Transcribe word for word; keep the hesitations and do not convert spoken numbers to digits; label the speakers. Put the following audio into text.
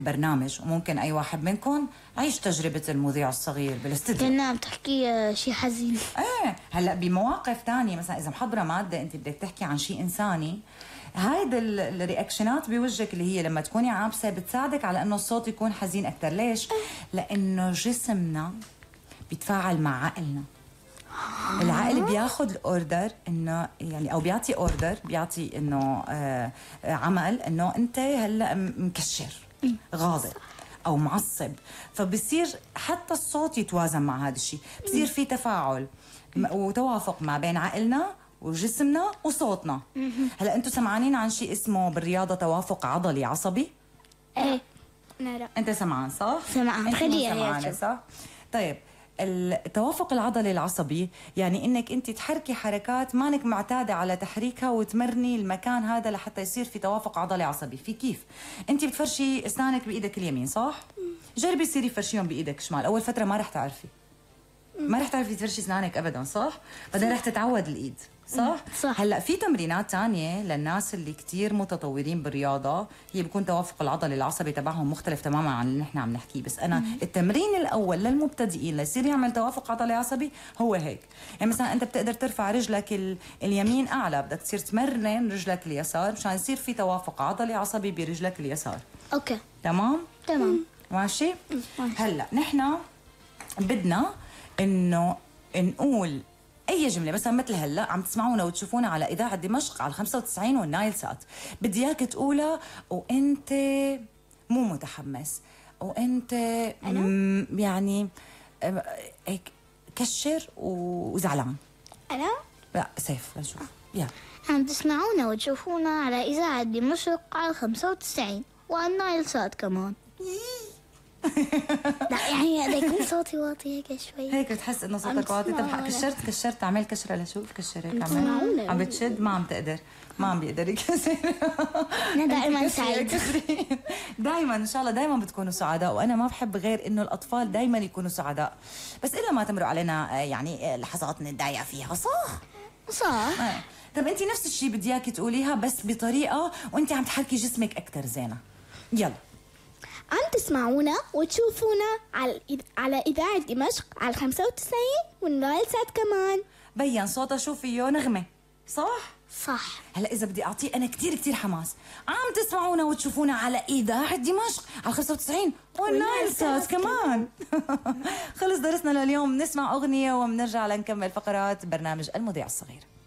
Speaker 1: برنامج، وممكن اي واحد منكم عيش تجربه المذيع الصغير بالاستديو.
Speaker 2: كنا عم تحكي شيء حزين.
Speaker 1: ايه هلا بمواقف ثانيه مثلا اذا محضره ماده انت بدك تحكي عن شيء انساني، هيدي الرياكشنات بوجهك اللي هي لما تكوني عابسه بتساعدك على انه الصوت يكون حزين اكثر. ليش؟ لانه جسمنا بيتفاعل مع عقلنا. العقل بياخذ الاوردر انه يعني او بيعطي اوردر، بيعطي انه آه عمل انه انت هلا مكشر غاضب او معصب، فبصير حتى الصوت يتوازن مع هذا الشيء، بصير في تفاعل وتوافق ما بين عقلنا وجسمنا وصوتنا. هلا انتم سمعانين عن شيء اسمه بالرياضه توافق عضلي عصبي؟
Speaker 2: ايه لا لا
Speaker 1: انت سمعان صح؟
Speaker 2: سمعان.
Speaker 1: خليها صح؟ طيب التوافق العضلي العصبي يعني انك انت تحركي حركات مانك معتاده على تحريكها وتمرني المكان هذا لحتى يصير في توافق عضلي عصبي. في كيف؟ انت بتفرشي اسنانك بايدك اليمين صح؟ جربي صيري فرشيهم بايدك الشمال، اول فتره ما رح تعرفي. ما رح تعرفي تفرشي اسنانك ابدا صح؟ بعدين رح تتعود الايد صح؟
Speaker 2: صح.
Speaker 1: هلا في تمرينات ثانيه للناس اللي كثير متطورين بالرياضه، هي بيكون توافق العضلي العصبي تبعهم مختلف تماما عن اللي نحن عم نحكيه، بس انا مم. التمرين الاول للمبتدئين ليصير يعمل توافق عضلي عصبي هو هيك. يعني مثلا انت بتقدر ترفع رجلك ال... اليمين اعلى، بدك تصير تمرن رجلك اليسار مشان يصير في توافق عضلي عصبي برجلك اليسار.
Speaker 2: اوكي
Speaker 1: تمام؟
Speaker 2: تمام
Speaker 1: ماشي؟ هلا نحن بدنا انه نقول اي جمله مثلا مثل هلا عم تسمعونا وتشوفونا على اذاعه دمشق على خمسة وتسعين والنايل سات، بدي اياك تقولها وانت مو متحمس وانت يعني هيك كشر وزعلان.
Speaker 2: انا
Speaker 1: لا سيف لنشوف. يلا
Speaker 2: عم تسمعونا وتشوفونا على اذاعه دمشق على خمسة وتسعين والنايل سات كمان. لا يعني بدي يكون صوتي واطي هيك شوي،
Speaker 1: هيك بتحس انه صوتك واطي. طب كشرت كشرت اعمل كشره لشوف كشر هيك عمل عم بتشد ما عم تقدر ما عم بيقدر يكسر.
Speaker 2: انا دائما سعيد.
Speaker 1: دائما ان شاء الله دائما بتكونوا سعداء، وانا ما بحب غير انه الاطفال دائما يكونوا سعداء، بس الا ما تمرق علينا يعني لحظات نتضايق فيها صح؟
Speaker 2: صح.
Speaker 1: آه. طب انت نفس الشيء بدي اياكي تقوليها بس بطريقه وانت عم تحركي جسمك اكثر زينه. يلا
Speaker 2: عم تسمعونا وتشوفونا على على إذاعة دمشق على خمسة وتسعين والنايل سات كمان.
Speaker 1: بين صوتها شو فيه نغمة صح؟
Speaker 2: صح.
Speaker 1: هلا إذا بدي أعطيه أنا كتير كتير حماس، عم تسمعونا وتشوفونا على إذاعة دمشق على خمسة وتسعين والنايل سات كمان. خلص درسنا لليوم، نسمع أغنية وبنرجع لنكمل فقرات برنامج المذيع الصغير.